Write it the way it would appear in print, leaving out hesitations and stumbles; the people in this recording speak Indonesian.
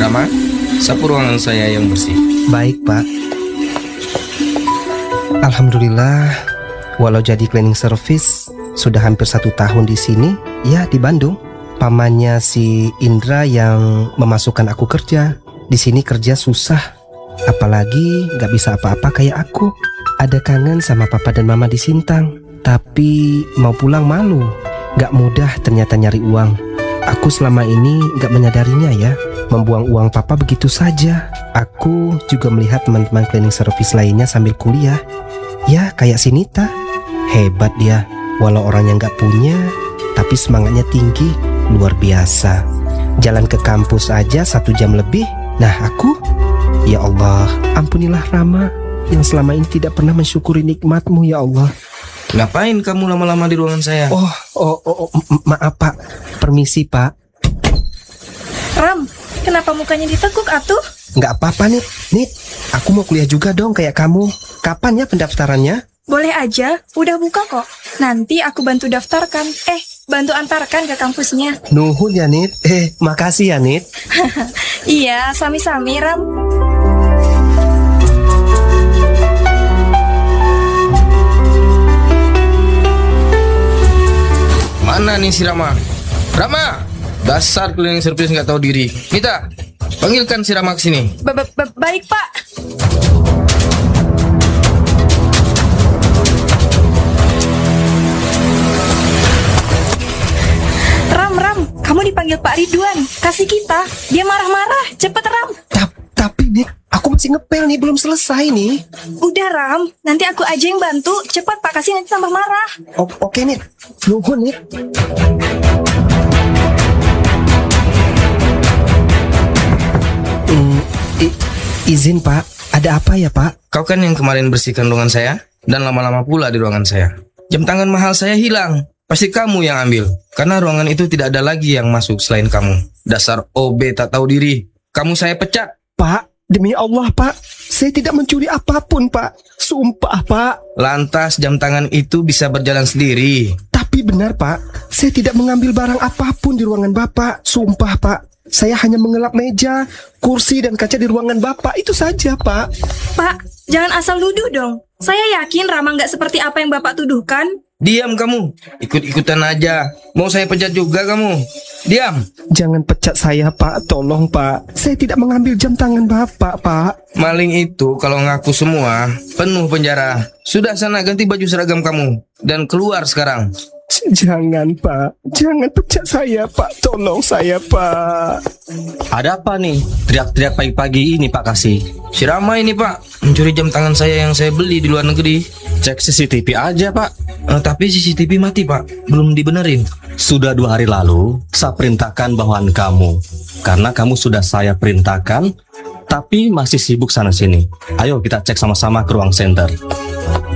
Rama, sapu ruangan saya yang bersih. Baik, Pak. Alhamdulillah, walau jadi cleaning service sudah hampir 1 tahun di sini, ya di Bandung. Pamannya si Indra yang memasukkan aku kerja. Di sini kerja susah, apalagi gak bisa apa-apa kayak aku. Ada kangen sama papa dan mama di Sintang, tapi mau pulang malu. Gak mudah ternyata nyari uang. Aku selama ini gak menyadarinya ya, membuang uang papa begitu saja. Aku juga melihat teman-teman cleaning service lainnya sambil kuliah. Ya kayak si Nita, hebat dia. Walau orangnya gak punya, tapi semangatnya tinggi, luar biasa. Jalan ke kampus aja 1 jam lebih. Nah aku, ya Allah, ampunilah Rama yang selama ini tidak pernah mensyukuri nikmat-Mu ya Allah. Ngapain kamu lama-lama di ruangan saya? Maaf Pak, permisi Pak. Ram, kenapa mukanya ditekuk atuh? Nggak apa-apa Nit, aku mau kuliah juga dong kayak kamu. Kapan ya pendaftarannya? Boleh aja, udah buka kok. Nanti aku bantu daftarkan. Bantu antarkan ke kampusnya. Nuhun ya Nit, makasih ya Nit. Iya, sami-sami Ram. Mana nih si Rama? Rama! Dasar cleaning service nggak tahu diri. Nita, panggilkan si Rama ke sini. Baik Pak. Ram, kamu dipanggil Pak Ridwan. Kasih kita, dia marah-marah. Cepet Ram. Tapi Nit, aku masih ngepel nih, belum selesai nih. Udah Ram, nanti aku aja yang bantu. Cepat Pak, kasih nanti tambah marah. Oke Nit, nuhun Nit. Izin Pak, ada apa ya Pak? Kau kan yang kemarin bersihkan ruangan saya dan lama-lama pula di ruangan saya. Jam tangan mahal saya hilang. Pasti kamu yang ambil, karena ruangan itu tidak ada lagi yang masuk selain kamu. Dasar OB tak tahu diri. Kamu saya pecat. Pak, demi Allah Pak, saya tidak mencuri apapun Pak. Sumpah Pak. Lantas jam tangan itu bisa berjalan sendiri. Tapi benar Pak, saya tidak mengambil barang apapun di ruangan Bapak. Sumpah Pak, saya hanya mengelap meja, kursi dan kaca di ruangan Bapak. Itu saja Pak. Pak, jangan asal nuduh dong. Saya yakin Rama nggak seperti apa yang Bapak tuduhkan. Diam kamu, ikut-ikutan aja. Mau saya pecat juga kamu. Diam. Jangan pecat saya Pak, tolong Pak. Saya tidak mengambil jam tangan Bapak Pak. Maling itu kalau ngaku semua, penuh penjara. Sudah sana ganti baju seragam kamu dan keluar sekarang. Jangan Pak, jangan pecat saya Pak, tolong saya Pak. Ada apa nih? Teriak-teriak pagi-pagi ini Pak Kasih. Si Rama ini Pak, mencuri jam tangan saya yang saya beli di luar negeri. Cek CCTV aja Pak. Tapi CCTV mati Pak, belum dibenerin. Sudah 2 hari lalu, saya perintahkan bawahan kamu. Karena kamu sudah saya perintahkan, tapi masih sibuk sana-sini. Ayo kita cek sama-sama ke ruang center.